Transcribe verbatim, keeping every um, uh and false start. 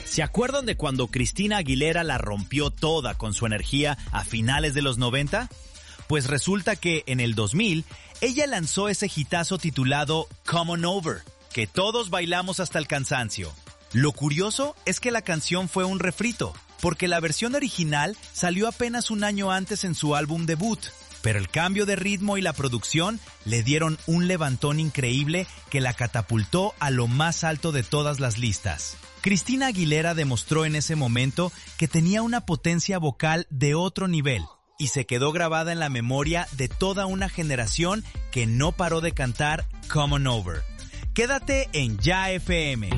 ¿Se acuerdan de cuando Cristina Aguilera la rompió toda con su energía a finales de los noventa? Pues resulta que en el dos mil, ella lanzó ese hitazo titulado Come On Over, que todos bailamos hasta el cansancio. Lo curioso es que la canción fue un refrito, porque la versión original salió apenas un año antes en su álbum debut, pero el cambio de ritmo y la producción le dieron un levantón increíble que la catapultó a lo más alto de todas las listas. Cristina Aguilera demostró en ese momento que tenía una potencia vocal de otro nivel y se quedó grabada en la memoria de toda una generación que no paró de cantar Come On Over. Quédate en Ya F M.